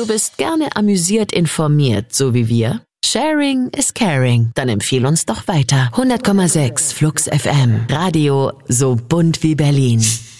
Du bist gerne amüsiert informiert, so wie wir? Sharing is caring. Dann empfiehl uns doch weiter. 100,6 Flux FM. Radio so bunt wie Berlin.